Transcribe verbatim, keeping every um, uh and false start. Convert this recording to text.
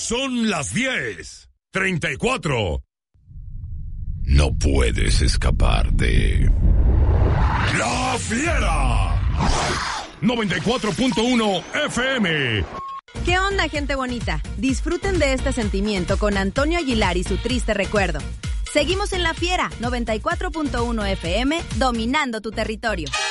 Son las diez treinta y cuatro. No puedes escapar de La Fiera. noventa y cuatro punto uno F M. ¿Qué onda, gente bonita? Disfruten de este sentimiento con Antonio Aguilar y su triste recuerdo. Seguimos en La Fiera, noventa y cuatro punto uno F M, dominando tu territorio.